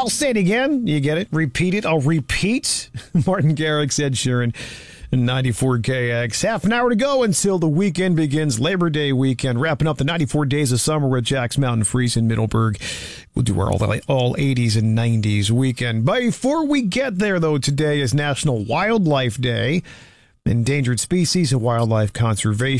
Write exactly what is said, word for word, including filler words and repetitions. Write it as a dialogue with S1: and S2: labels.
S1: I'll say it again. You get it? Repeat it. I'll repeat. Martin Garrix, Ed Sheeran, ninety-four K X. Half an hour to go until the weekend begins. Labor Day weekend. Wrapping up the ninety-four days of summer with Jack's Mountain Freeze in Middleburg. We'll do our all, all eighties and nineties weekend. Before we get there, though, today is National Wildlife Day. Endangered Species and Wildlife Conservation